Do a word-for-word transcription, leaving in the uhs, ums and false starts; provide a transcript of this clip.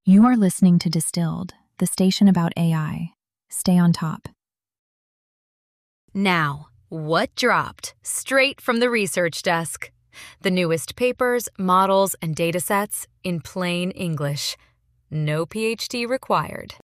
You are listening to Distilled, the station about A I. Stay on top. Now, what dropped straight from the research desk? The newest papers, models, and datasets in plain English. No P H D required.